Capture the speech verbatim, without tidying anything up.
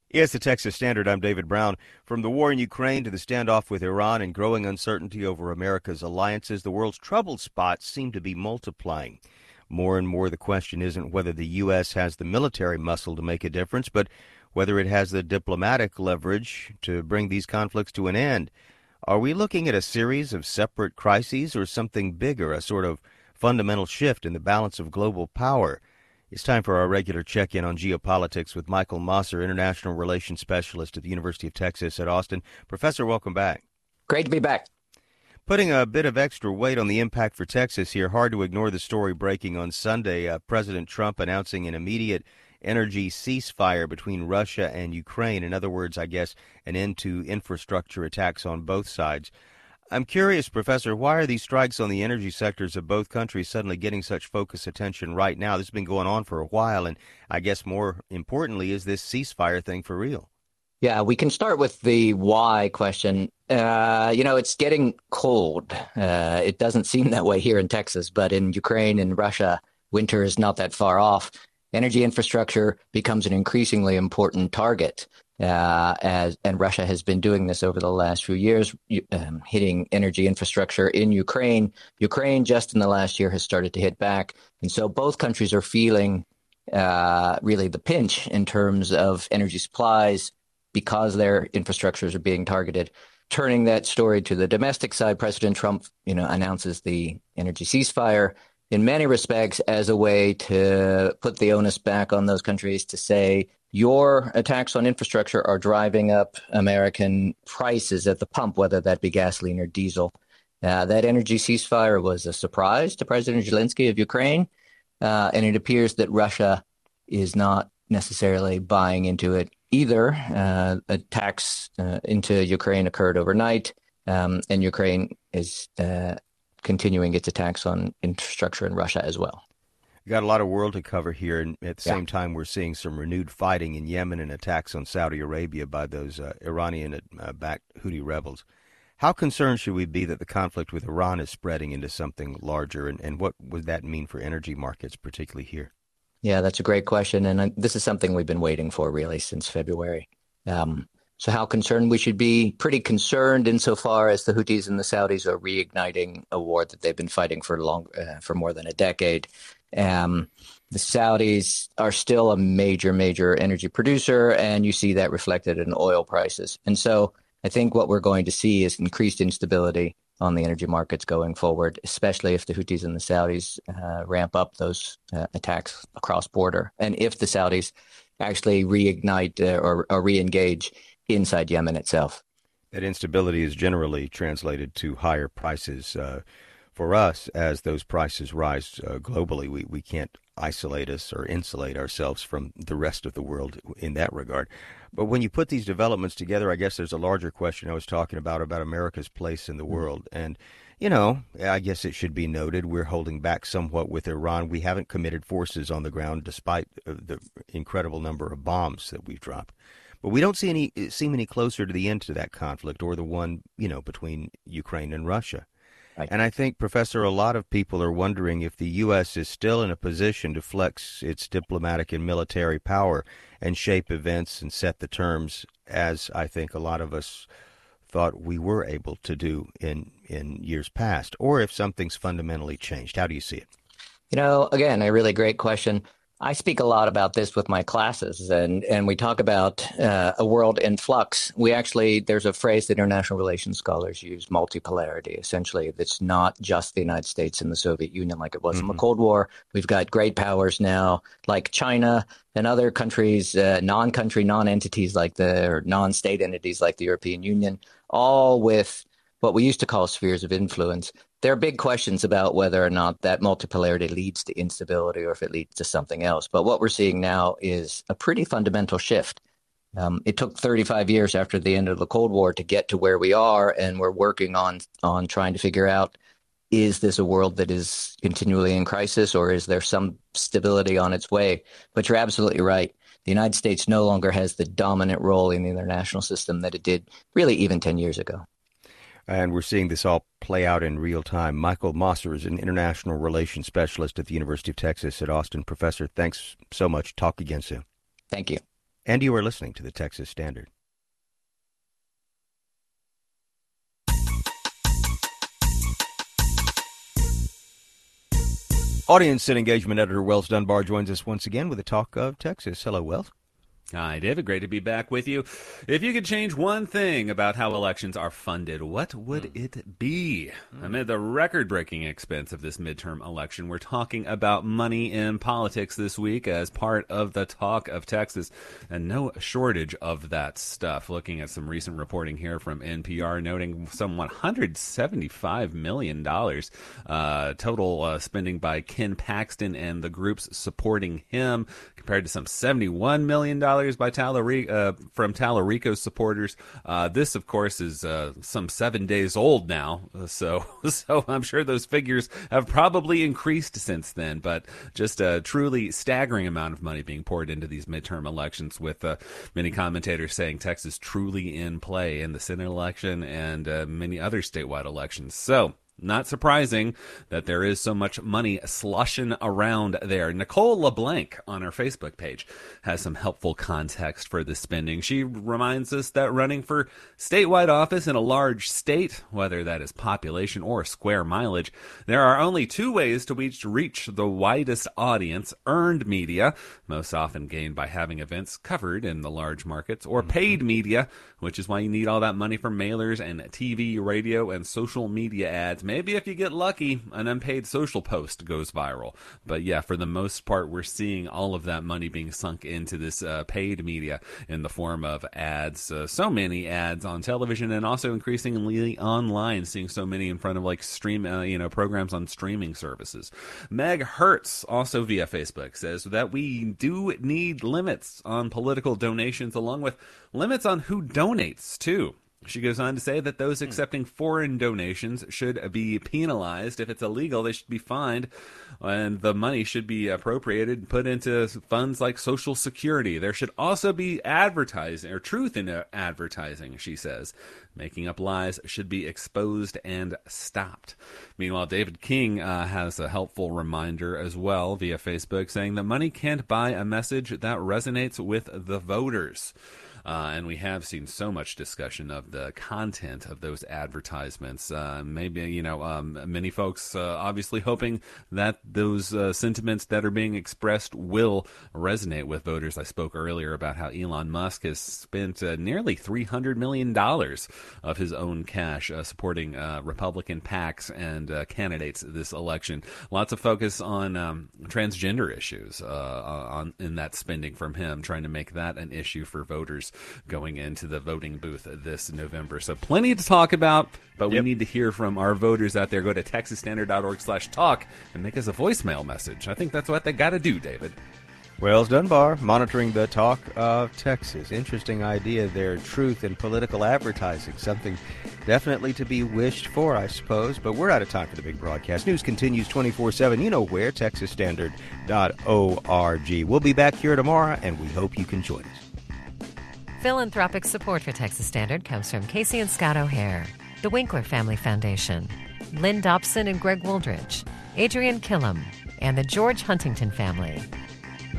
Yes, the Texas Standard. I'm David Brown. From the war in Ukraine to the standoff with Iran and growing uncertainty over America's alliances, the world's troubled spots seem to be multiplying. More and more, the question isn't whether the U S has the military muscle to make a difference, but whether it has the diplomatic leverage to bring these conflicts to an end. Are we looking at a series of separate crises or something bigger, a sort of fundamental shift in the balance of global power? It's time for our regular check-in on geopolitics with Michael Mosser, International Relations Specialist at the University of Texas at Austin. Professor, welcome back. Great to be back. Putting a bit of extra weight on the impact for Texas here, hard to ignore the story breaking on Sunday. Uh, President Trump announcing an immediate energy ceasefire between Russia and Ukraine. In other words, I guess, an end to infrastructure attacks on both sides. I'm curious, Professor, why are these strikes on the energy sectors of both countries suddenly getting such focus attention right now? This has been going on for a while, and I guess more importantly, is this ceasefire thing for real? Yeah, we can start with the why question. Uh, you know, it's getting cold. Uh, it doesn't seem that way here in Texas, but in Ukraine and Russia, winter is not that far off. Energy infrastructure becomes an increasingly important target. Uh, as and Russia has been doing this over the last few years, um, hitting energy infrastructure in Ukraine. Ukraine just in the last year has started to hit back. And so both countries are feeling uh, really the pinch in terms of energy supplies because their infrastructures are being targeted. Turning that story to the domestic side, President Trump, you know, announces the energy ceasefire in many respects as a way to put the onus back on those countries to say, your attacks on infrastructure are driving up American prices at the pump, whether that be gasoline or diesel. Uh, that energy ceasefire was a surprise to President Zelensky of Ukraine, uh, and it appears that Russia is not necessarily buying into it either. Uh, attacks uh, into Ukraine occurred overnight, um, and Ukraine is uh, continuing its attacks on infrastructure in Russia as well. We've got a lot of world to cover here, and at the Yeah. same time, we're seeing some renewed fighting in Yemen and attacks on Saudi Arabia by those uh, Iranian-backed Houthi rebels. How concerned should we be that the conflict with Iran is spreading into something larger, and, and what would that mean for energy markets, particularly here? Yeah, that's a great question, and uh, this is something we've been waiting for really since February. Um, so how concerned we should be? Pretty concerned insofar as the Houthis and the Saudis are reigniting a war that they've been fighting for long, uh, for more than a decade. Um, the Saudis are still a major, major energy producer, and you see that reflected in oil prices. And so I think what we're going to see is increased instability on the energy markets going forward, especially if the Houthis and the Saudis uh, ramp up those uh, attacks across border. And if the Saudis actually reignite uh, or, or re-engage inside Yemen itself. That instability is generally translated to higher prices. Uh, for us, as those prices rise uh, globally, we, we can't isolate us or insulate ourselves from the rest of the world in that regard. But when you put these developments together, I guess there's a larger question I was talking about, about America's place in the world. And, you know, I guess it should be noted we're holding back somewhat with Iran. We haven't committed forces on the ground despite the incredible number of bombs that we've dropped. But we don't see any seem any closer to the end to that conflict or the one, you know, between Ukraine and Russia. Right. And I think, Professor, a lot of people are wondering if the U S is still in a position to flex its diplomatic and military power and shape events and set the terms, as I think a lot of us thought we were able to do in, in years past, or if something's fundamentally changed. How do you see it? You know, again, a really great question. I speak a lot about this with my classes, and, and we talk about uh, a world in flux. We actually, there's a phrase that international relations scholars use, multipolarity. Essentially, it's not just the United States and the Soviet Union like it was mm-hmm. in the Cold War. We've got great powers now, like China and other countries, uh, non-country, non-entities like the, or non-state entities like the European Union, all with what we used to call spheres of influence. There are big questions about whether or not that multipolarity leads to instability or if it leads to something else. But what we're seeing now is a pretty fundamental shift. Um, it took thirty-five years after the end of the Cold War to get to where we are, and we're working on on trying to figure out, is this a world that is continually in crisis, or is there some stability on its way? But you're absolutely right. The United States no longer has the dominant role in the international system that it did really even ten years ago. And we're seeing this all play out in real time. Michael Mosser is an international relations specialist at the University of Texas at Austin. Professor, thanks so much. Talk again soon. Thank you. And you are listening to the Texas Standard. Audience and engagement editor Wells Dunbar joins us once again with a talk of Texas. Hello, Wells. Hi, David. Great to be back with you. If you could change one thing about how elections are funded, what would mm. it be? Mm. Amid the record-breaking expense of this midterm election, we're talking about money in politics this week as part of the Talk of Texas, and no shortage of that stuff. Looking at some recent reporting here from N P R, noting some one hundred seventy-five million dollars uh, total uh, spending by Ken Paxton and the groups supporting him, compared to some seventy-one million dollars by Tallarico, uh, from Tallarico's supporters. Uh, this, of course, is uh, some seven days old now, so so I'm sure those figures have probably increased since then, but just a truly staggering amount of money being poured into these midterm elections, with uh, many commentators saying Texas truly in play in the Senate election and uh, many other statewide elections. So not surprising that there is so much money slushing around there. Nicole LeBlanc on her Facebook page has some helpful context for this spending. She reminds us that running for statewide office in a large state, whether that is population or square mileage, there are only two ways to reach, reach the widest audience: earned media, most often gained by having events covered in the large markets, or paid media, which is why you need all that money from mailers and T V, radio, and social media ads. Maybe if you get lucky, an unpaid social post goes viral. But yeah, for the most part, we're seeing all of that money being sunk into this uh, paid media in the form of ads. Uh, so many ads on television, and also increasingly online, seeing so many in front of like stream, uh, you know, programs on streaming services. Meg Hertz, also via Facebook, says that we do need limits on political donations, along with limits on who donates too. She goes on to say that those accepting foreign donations should be penalized. If it's illegal, they should be fined, and the money should be appropriated and put into funds like Social Security. There should also be advertising, or truth in advertising, she says. Making up lies should be exposed and stopped. Meanwhile, David King uh, has a helpful reminder as well via Facebook, saying that money can't buy a message that resonates with the voters. Uh, and we have seen so much discussion of the content of those advertisements. Uh, maybe, you know, um, many folks uh, obviously hoping that those uh, sentiments that are being expressed will resonate with voters. I spoke earlier about how Elon Musk has spent uh, nearly three hundred million dollars of his own cash uh, supporting uh, Republican PACs and uh, candidates this election. Lots of focus on um, transgender issues uh, on in that spending from him, trying to make that an issue for voters going into the voting booth this November. So plenty to talk about, but we yep. need to hear from our voters out there. Go to texas standard dot org slash talk and make us a voicemail message. I think that's what they got to do, David. Wells Dunbar, monitoring the Talk of Texas. Interesting idea there. Truth in political advertising. Something definitely to be wished for, I suppose. But we're out of time for the big broadcast. News continues twenty-four seven. You know where, texas standard dot org. We'll be back here tomorrow, and we hope you can join us. Philanthropic support for Texas Standard comes from Casey and Scott O'Hare, the Winkler Family Foundation, Lynn Dobson and Greg Wooldridge, Adrian Killam, and the George Huntington family.